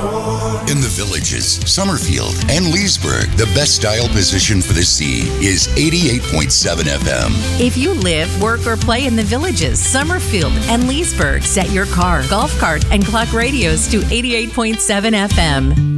In the Villages, Summerfield, and Leesburg, the best style position for the sea is 88.7 FM. If you live, work, or play in the Villages, Summerfield, and Leesburg, set your car, golf cart, and clock radios to 88.7 FM.